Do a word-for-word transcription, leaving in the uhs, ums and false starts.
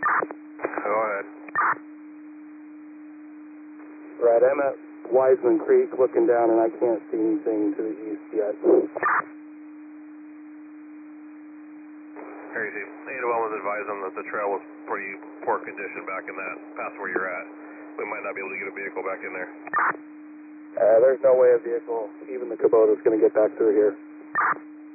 Go ahead. Right, I'm at Wiseman Creek looking down and I can't see anything to the east yet. Crazy. eight oh one was advised them that the trail was pretty poor condition back in that, past where you're at. We might not be able to get a vehicle back in there. Uh, there's no way a vehicle, even the Kubota, is going to get back through here.